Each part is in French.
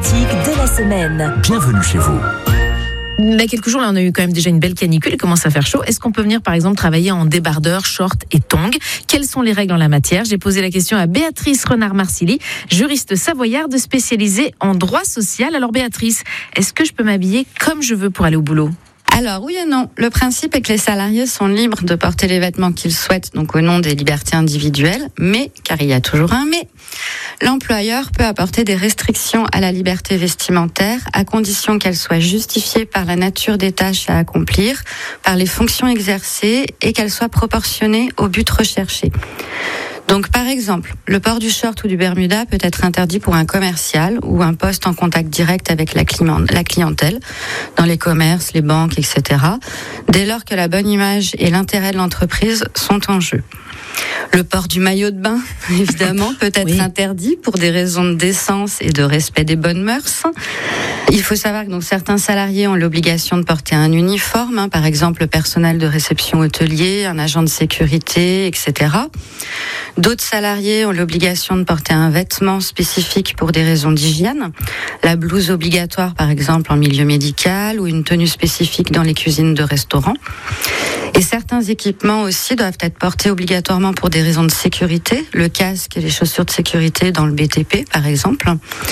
pratique de la semaine. Bienvenue chez vous. Il y a quelques jours, là, on a eu quand même déjà une belle canicule, il commence à faire chaud. Est-ce qu'on peut venir, par exemple, travailler en débardeur, short et tongs? Quelles sont les règles en la matière? J'ai posé la question à Béatrice Renard-Marsili, juriste savoyarde spécialisée en droit social. Alors Béatrice, est-ce que je peux m'habiller comme je veux pour aller au boulot? Alors oui et non. Le principe est que les salariés sont libres de porter les vêtements qu'ils souhaitent, donc au nom des libertés individuelles, mais, car il y a toujours un mais, l'employeur peut apporter des restrictions à la liberté vestimentaire à condition qu'elles soient justifiées par la nature des tâches à accomplir, par les fonctions exercées et qu'elles soient proportionnées au but recherché. Donc, par exemple, le port du short ou du bermuda peut être interdit pour un commercial ou un poste en contact direct avec la clientèle, dans les commerces, les banques, etc., dès lors que la bonne image et l'intérêt de l'entreprise sont en jeu. Le port du maillot de bain, évidemment, peut être interdit pour des raisons de décence et de respect des bonnes mœurs. Il faut savoir que donc, certains salariés ont l'obligation de porter un uniforme, par exemple le personnel de réception hôtelier, un agent de sécurité, etc. D'autres salariés ont l'obligation de porter un vêtement spécifique pour des raisons d'hygiène, la blouse obligatoire par exemple en milieu médical ou une tenue spécifique dans les cuisines de restaurants. Et certains équipements aussi doivent être portés obligatoirement pour des raisons de sécurité, le casque et les chaussures de sécurité dans le BTP par exemple.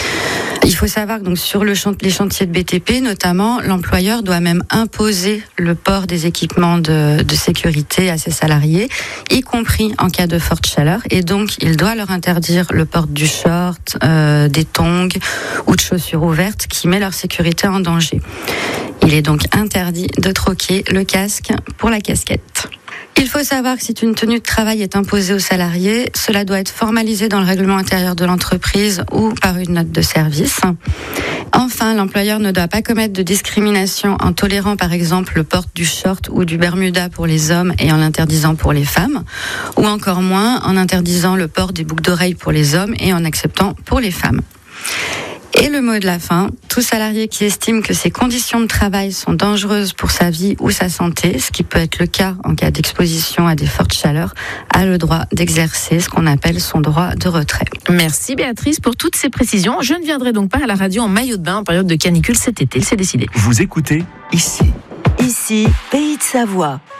Il faut savoir que donc sur les chantiers de BTP notamment, l'employeur doit même imposer le port des équipements de sécurité à ses salariés, y compris en cas de forte chaleur, et donc il doit leur interdire le port du short, des tongs ou de chaussures ouvertes qui met leur sécurité en danger. Il est donc interdit de troquer le casque pour la casquette. Il faut savoir que si une tenue de travail est imposée aux salariés, cela doit être formalisé dans le règlement intérieur de l'entreprise ou par une note de service. Enfin, l'employeur ne doit pas commettre de discrimination en tolérant par exemple le port du short ou du bermuda pour les hommes et en l'interdisant pour les femmes, ou encore moins en interdisant le port des boucles d'oreilles pour les hommes et en acceptant pour les femmes. Et le mot de la fin, tout salarié qui estime que ses conditions de travail sont dangereuses pour sa vie ou sa santé, ce qui peut être le cas en cas d'exposition à des fortes chaleurs, a le droit d'exercer ce qu'on appelle son droit de retrait. Merci Béatrice pour toutes ces précisions. Je ne viendrai donc pas à la radio en maillot de bain en période de canicule cet été, c'est décidé. Vous écoutez ici. Ici, Pays de Savoie.